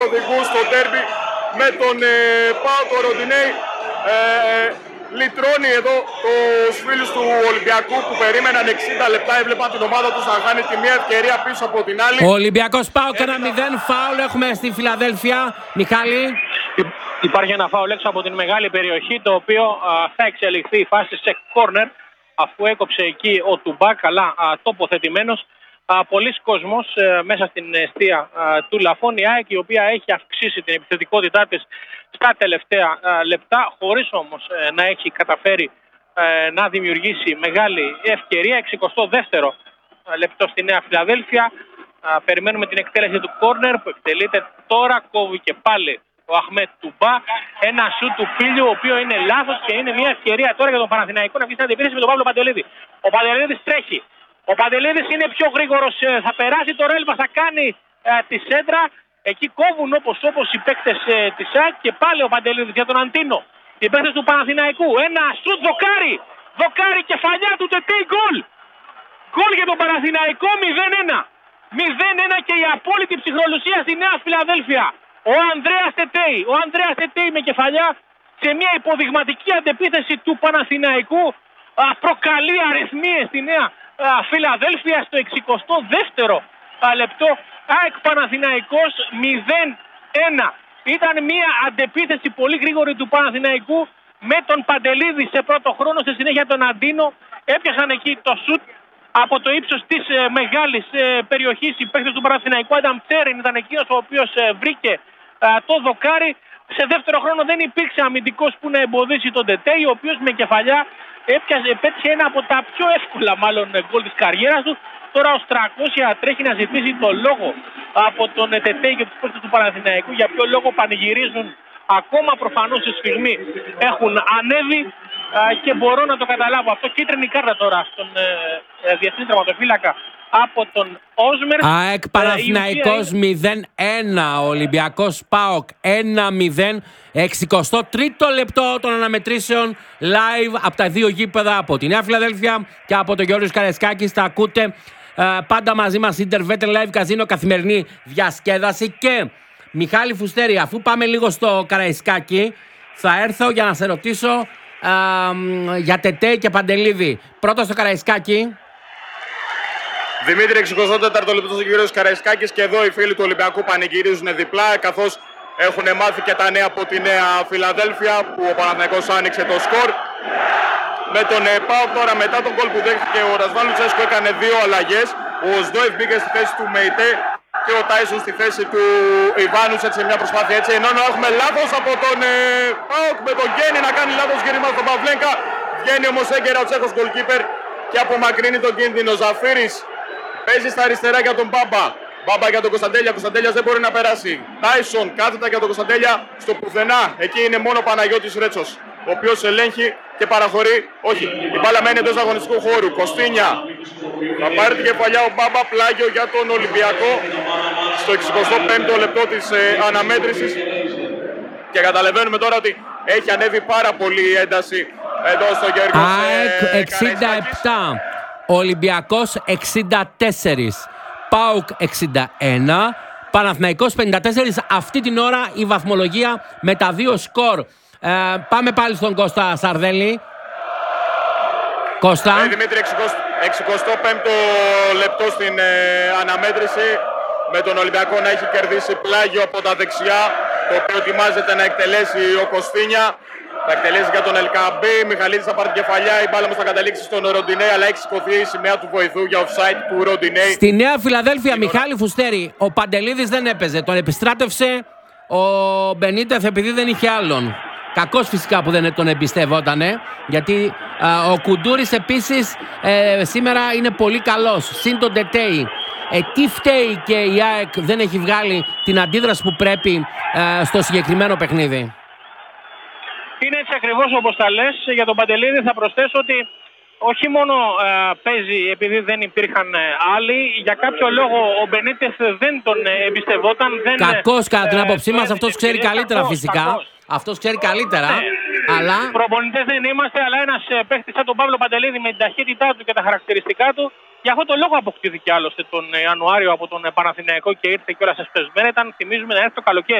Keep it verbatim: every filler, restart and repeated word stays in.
οδηγού στο ντέρμπι με τον ε, ΠΑΟΚ. Ο Ροντινέι ε, λυτρώνει εδώ τους φίλους του Ολυμπιακού που περίμεναν εξήντα λεπτά, έβλεπαν την ομάδα τους να χάνει τη μία ευκαιρία πίσω από την άλλη. Ο Ολυμπιακός ΠΑΟΚ ένα μηδέν, φάουλ έχουμε στη Φιλαδέλφια. Μιχάλη. Υπάρχει ένα φάουλ έξω από την μεγάλη περιοχή, το οποίο α, θα εξελιχθεί η φάση σε κόρνερ, αφού έκοψε εκεί ο Τουμπά, καλά α, τοποθετημένος. Πολλοί κόσμος ε, μέσα στην αιστεία ε, του Λαφών, η ΑΕΚ, η οποία έχει αυξήσει την επιθετικότητά της στα τελευταία ε, λεπτά, χωρίς όμως ε, να έχει καταφέρει ε, να δημιουργήσει μεγάλη ευκαιρία. εξηκοστό δεύτερο ε, λεπτό στη Νέα Φιλαδέλφια. Ε, περιμένουμε την εκτέλεση του κόρνερ που εκτελείται τώρα. Κόβει και πάλι ο Αχμέτ Τουμπά. Ένα σου του Φίλιου, ο οποίο είναι λάθος και είναι μια ευκαιρία τώρα για τον Παναθηναϊκό να βγει στην αντιπίθεση με τον Παύλο Παντελίδη. Ο Παντελίδης τρέχει. Ο Παντελίδης είναι πιο γρήγορος, θα περάσει το ρέλβα, θα κάνει ε, τη σέντρα. Εκεί κόβουν όπως όπως οι παίκτες ε, της ΑΕΚ και πάλι ο Παντελίδης για τον Αντίνο. Οι παίκτες του Παναθηναϊκού. Ένα σουτ δοκάρι. Δοκάρι κεφαλιά του Τετέι, γκολ. Γκολ για τον Παναθηναϊκό, μηδέν ένα. μηδέν ένα και η απόλυτη ψυχρολουσία στη Νέα Φιλαδέλφια. Ο Ανδρέας Τετέι. Ο Ανδρέας Τετέι με κεφαλιά σε μια υποδειγματική αντεπίθεση του Παναθηναϊκού. Α, προκαλεί αριθμίες στη Νέα Φιλαδέλφια στο εξηκοστό δεύτερο λεπτό. ΑΕΚ Παναθηναϊκός μηδέν ένα. Ήταν μια αντεπίθεση πολύ γρήγορη του Παναθηναϊκού με τον Παντελίδη σε πρώτο χρόνο, στη συνέχεια τον Αντίνο. Έπιασαν εκεί το σουτ από το ύψος της ε, μεγάλης ε, περιοχής. Οι παίκτες του Παναθηναϊκού, Adam Τσέριν ήταν εκείνος ο οποίος ε, βρήκε ε, το δοκάρι. Σε δεύτερο χρόνο δεν υπήρξε αμυντικός που να εμποδίσει τον Τετέι, ο οποίος με κεφαλιά έπιασε, πέτυχε ένα από τα πιο εύκολα μάλλον γκολ της καριέρας του. Τώρα ο Στρακώσια τρέχει να ζητήσει το λόγο από τον Τετέι και τους παίκτες του Παναθηναϊκού. Για ποιο λόγο πανηγυρίζουν ακόμα, προφανώς στη στιγμή έχουν ανέβει και μπορώ να το καταλάβω. Αυτό κίτρινη κάρτα τώρα στον ε, ε, διεθνή τραυματοφύλακα από τον Όσμερ. ΑΕΚ Παναθηναϊκός είναι... μηδέν ένα, Ολυμπιακός ΠΑΟΚ ένα μηδέν. εξηκοστό τρίτο λεπτό των αναμετρήσεων live από τα δύο γήπεδα, από τη Νέα Φιλαδέλφια και από τον Γιώργος Καραϊσκάκης. Τα ακούτε ε, πάντα μαζί μας, Intervetter Live Casino, καθημερινή διασκέδαση. Και Μιχάλη Φουστέρη, αφού πάμε λίγο στο Καραϊσκάκη, θα έρθω για να σε ρωτήσω ε, για Τετέι και Παντελίδη. Πρώτα στο Καραϊσκάκη. Δημήτρη, εξηκοστό τέταρτο λεπτό ο κύριος Καραϊσκάκης και εδώ οι φίλοι του Ολυμπιακού πανηγυρίζουν διπλά, καθώς έχουν μάθει και τα νέα από τη Νέα Φιλαδέλφια που ο Παναθηναϊκός άνοιξε το σκορ. Με τον ΠΑΟΚ τώρα, μετά τον γκολ που δέχτηκε ο Ρασβάν Λουτσέσκου, έκανε δύο αλλαγές. Ο Σδόιφ μπήκε στη θέση του Μεϊτέ και ο Τάισον στη θέση του Ιβάνους, έτσι μια προσπάθεια έτσι. Ενώ έχουμε λάθος από τον ε, ΠΑΟΚ με τον Γκένι να κάνει λάθος γύρισμα στον Παυλένκα. Βγαίνει όμως έγκαιρα ο Τσέχος γκολκίπερ και απομακρύνει τον κίνδυνο. Ζαφύρης παίζει στα αριστερά για τον Μπάμπα. Μπάμπα για τον Κωνσταντέλια. Κωνσταντέλιας δεν μπορεί να περάσει. Τάισον κάθετα για τον Κωνσταντέλια στο πουθενά. Εκεί είναι μόνο ο Παναγιώτης Ρέτσος, ο οποίος ελέγχει και παραχωρεί. Όχι, η μπάλα μένει εντός αγωνιστικού χώρου. Κωστίνια θα πάρει την κεφαλιά ο Μπάμπα. Πλάγιο για τον Ολυμπιακό στο εξηκοστό πέμπτο λεπτό της ε, αναμέτρησης. Και καταλαβαίνουμε τώρα ότι έχει ανέβει πάρα πολύ η ένταση εδώ στο Γιώργος ΑΕΚ εξήντα επτά, Ολυμπιακός εξήντα τέσσερα, ΠΑΟΚ εξήντα ένα, Παναθηναϊκός πενήντα τέσσερα. Αυτή την ώρα η βαθμολογία με τα δύο σκορ. Ε, πάμε πάλι στον Κώστα Σαρδέλη. Κώστα. Ε, Δημήτρη, εξηκοστό πέμπτο λεπτό στην ε, αναμέτρηση, με τον Ολυμπιακό να έχει κερδίσει πλάγιο από τα δεξιά, το οποίο ετοιμάζεται να εκτελέσει ο Κωστίνια. Θα εκτελέσει για τον Ελκαμπή. Μιχαλίδης θα πάρει την κεφαλιά. Η μπάλα όμως θα καταλήξει στον Ροντινέι, αλλά έχει σηκωθεί η σημαία του βοηθού για offside του Ροντινέι. Στη Νέα Φιλαδέλφια, Μιχάλη Φουστέρη, ο Παντελίδης δεν έπαιζε. Τον επιστράτευσε ο Μπενίτεθ επειδή δεν είχε άλλον. Κακός φυσικά που δεν τον εμπιστευότανε, γιατί α, ο Κουντούρης επίσης ε, σήμερα είναι πολύ καλός. Συν τον Τετέι. Ε, τι φταίει και η ΑΕΚ δεν έχει βγάλει την αντίδραση που πρέπει ε, στο συγκεκριμένο παιχνίδι? Είναι έτσι ακριβώς όπως τα λες. Για τον Παντελίδη θα προσθέσω ότι όχι μόνο ε, παίζει επειδή δεν υπήρχαν ε, άλλοι, για κάποιο λόγο ο Μπενίτεθ δεν τον ε, εμπιστευόταν. Δεν, κακός κατά την ε, άποψή μας, αυτός ξέρει ευκαιρία. καλύτερα Κακός, φυσικά. κακός. Αυτός ξέρει καλύτερα, ναι. αλλά... Προπονητές δεν είμαστε, αλλά ένας ε, παίχτης σαν τον Παύλο Παντελίδη με την ταχύτητά του και τα χαρακτηριστικά του Για αυτό το λόγο αποκτήθηκε άλλωστε τον Ιανουάριο από τον Παναθηναϊκό και ήρθε κιόλας εσπεσμένα. Ήταν, θυμίζουμε, να έρθει το καλοκαίρι.